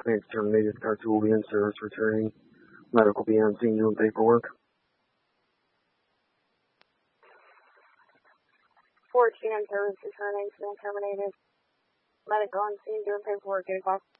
Command's terminated. Car 2 will be in service returning. Medical will be on scene doing paperwork. 14 in service returning, still terminated. Medical on scene doing paperwork, 8 o'clock.